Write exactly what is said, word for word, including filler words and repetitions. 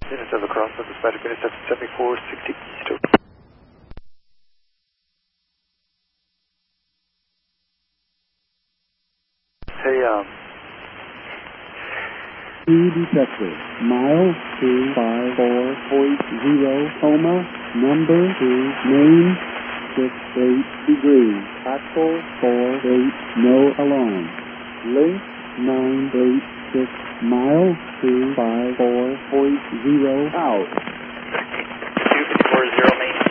Interstellar Cross, the Spider intercepted seventy-four sixty east. Hey, um... Two detector, mile two five four point zero, coma, number two, name, six eight degrees, actual four eight, no alarm, link nine eight six, mile two five four point zero, out. two four zero, main.